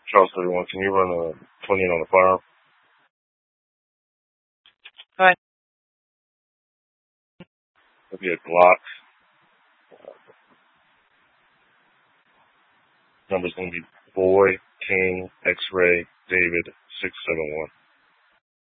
Charles 31, can you run a 20 in on the firearm? Hi. It'll be a Glock. Number's going to be Boy King X-Ray David 671.